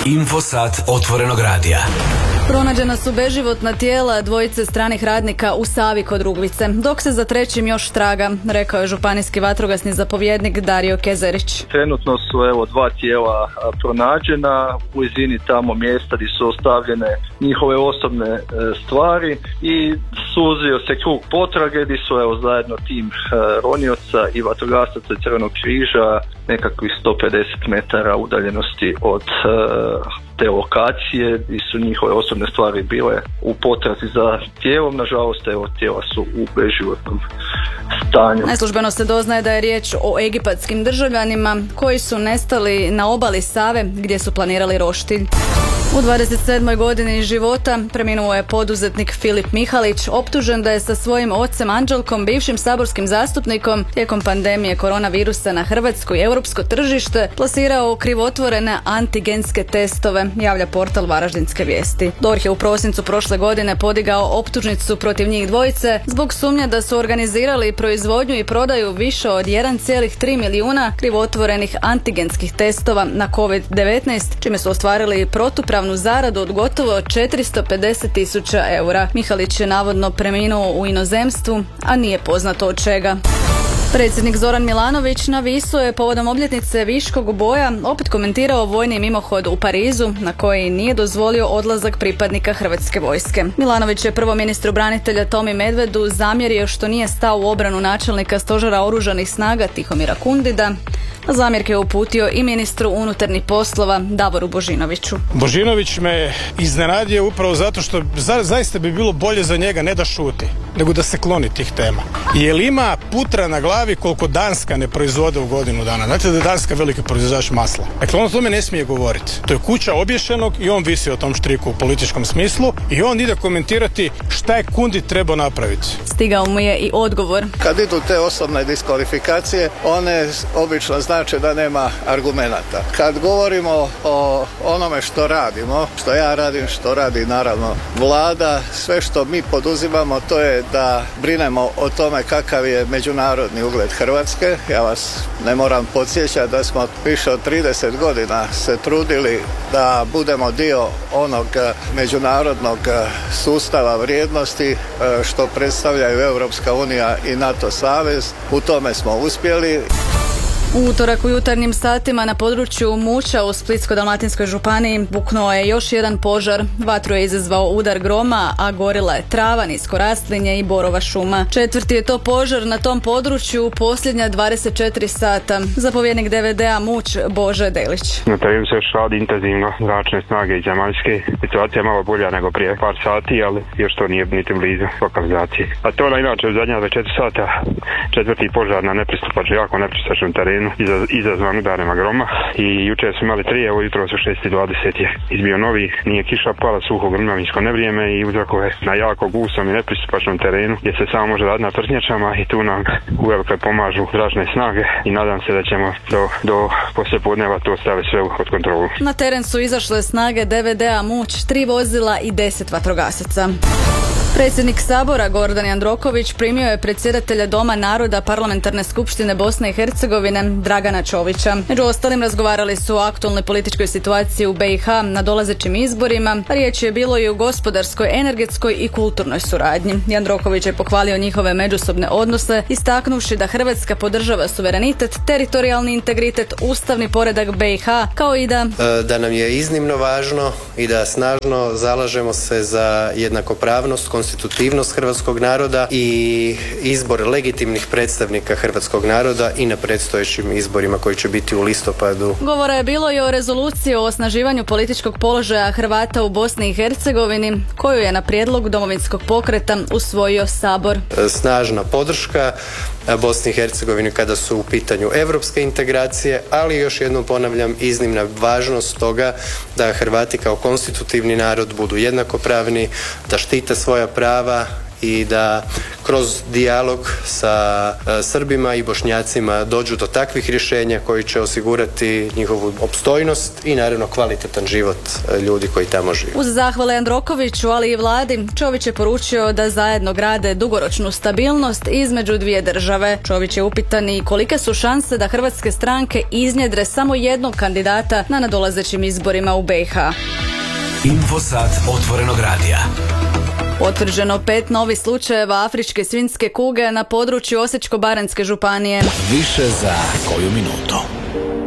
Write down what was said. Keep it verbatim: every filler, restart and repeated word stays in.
Infosat Otvorenog radija. Pronađena su beživotna tijela dvojice stranih radnika u Savi kod Rugvice, dok se za trećim još traga, rekao je županijski vatrogasni zapovjednik Dario Kezerić. Trenutno su evo dva tijela pronađena u blizini tamo mjesta gdje su ostavljene njihove osobne e, stvari i suzio se krug potrage gdje su evo zajedno tim e, ronioca i vatrogasaca Crvenog križa nekakvih sto pedeset metara udaljenosti od e, te lokacije gdje su njihove osobne stvari bile u potrazi za tijelom. Nažalost, evo, tijela su u beživotnom stanju. Neslužbeno se doznaje da je riječ o egipatskim državljanima koji su nestali na obali Save gdje su planirali roštilj. U dvadeset sedmoj godini života preminuo je poduzetnik Filip Mihalić, optužen da je sa svojim ocem Anđelkom, bivšim saborskim zastupnikom, tijekom pandemije koronavirusa na hrvatsko i europsko tržište plasirao krivotvorene antigenske testove, javlja portal Varaždinske vijesti. DORH je u prosincu prošle godine podigao optužnicu protiv njih dvojice zbog sumnje da su organizirali proizvodnju i prodaju više od jedan zarez tri milijuna krivotvorenih antigenskih testova na kovid devetnaest, čime su ostvarili protupravnu zaradu od gotovo četiristo pedeset tisuća eura. Mihalić je navodno preminuo u inozemstvu, a nije poznato od čega. Predsjednik Zoran Milanović na Visu je povodom obljetnice Viškog boja opet komentirao vojni mimohod u Parizu na koji nije dozvolio odlazak pripadnika Hrvatske vojske. Milanović je prvo ministru branitelja Tomi Medvedu zamjerio što nije stao u obranu načelnika stožera oružanih snaga Tihomira Kundida. Zamjerke je uputio i ministru unutarnjih poslova Davoru Božinoviću. Božinović me iznenadio upravo zato što za, zaista bi bilo bolje za njega ne da šuti, nego da se kloni tih tema. Jer ima putra na glavi koliko Danska ne proizvode u godinu dana. Znate da je Danska veliki proizvođač masla. Dakle, on o tome ne smije govoriti. To je kuća obješenog i on visi o tom štriku u političkom smislu i on ide komentirati šta je Kundit trebao napraviti. Stigao mu je i odgovor. Kad idu te osobne diskvalifikacije, one obično znači da nema argumenata. Kad govorimo o onome što radimo, što ja radim, što radi naravno vlada, sve što mi poduzimamo to je da brinemo o tome kakav je međunarodni ugled Hrvatske. Ja vas ne moram podsjećati da smo više od trideset godina se trudili da budemo dio onog međunarodnog sustava vrijednosti što predstavljaju Europska unija i NATO savez. U tome smo uspjeli. U utorak u jutarnjim satima na području Muća u Splitsko-dalmatinskoj županiji buknuo je još jedan požar. Vatru je izazvao udar groma, a gorila je trava, nisko rastlinje i borova šuma. Četvrti je to požar na tom području u posljednja dvadeset četiri sata. Zapovjednik D V D-a Muć Bože Delić. Na terenu se još radi intenzivno zračne snage i zemaljske. Situacija je malo bolja nego prije par sati, ali još to nije niti blizu lokalizacije. A to je inače u zadnja dvadeset četiri sata četvrti požar na nepristupačnom, jako nepristupačnom terenu izazvan udarima groma i jučer smo imali tri, evo jutro su šest i dvadeset je izbio novi, nije kiša pala, suho grmljavinsko nevrijeme i uzrokove na jako gusom i nepristupačnom terenu gdje se samo može raditi na tržnjačama i tu nam uvelike pomažu zračne snage i nadam se da ćemo do, do poslijepodneva to staviti sve pod kontrolu. Na teren su izašle snage D V D-a Muć, tri vozila i deset vatrogasaca. Predsjednik Sabora Gordan Jandroković primio je predsjedatelja Doma naroda Parlamentarne skupštine Bosne i Hercegovine Dragana Čovića. Među ostalim razgovarali su o aktualnoj političkoj situaciji u B i H na dolazećim izborima, a riječ je bilo i o gospodarskoj, energetskoj i kulturnoj suradnji. Jandroković je pohvalio njihove međusobne odnose, istaknuvši da Hrvatska podržava suverenitet, teritorijalni integritet, ustavni poredak B i H, kao i da da nam je iznimno važno i da snažno zalažemo se za jednakopravnost, konstitutivnost hrvatskog naroda i izbor legitimnih predstavnika hrvatskog naroda i na predstojećim izborima koji će biti u listopadu. Govora je bilo i o rezoluciji o osnaživanju političkog položaja Hrvata u Bosni i Hercegovini, koju je na prijedlog Domovinskog pokreta usvojio Sabor. Snažna podrška Bosni i Hercegovini kada su u pitanju europske integracije, ali još jednom ponavljam, iznimna važnost toga da Hrvati kao konstitutivni narod budu jednakopravni, da štite svoja prava i da kroz dijalog sa Srbima i Bošnjacima dođu do takvih rješenja koji će osigurati njihovu opstojnost i naravno kvalitetan život ljudi koji tamo žive. Uz zahvale Jandrokoviću, ali i vladi, Čović je poručio da zajedno grade dugoročnu stabilnost između dvije države. Čović je upitan i kolike su šanse da hrvatske stranke iznjedre samo jednog kandidata na nadolazećim izborima u be i ha. Infosat Otvorenog radija. Potvrđeno pet novih slučajeva afričke svinjske kuge na području Osječko-baranjske županije. Više za koju minutu.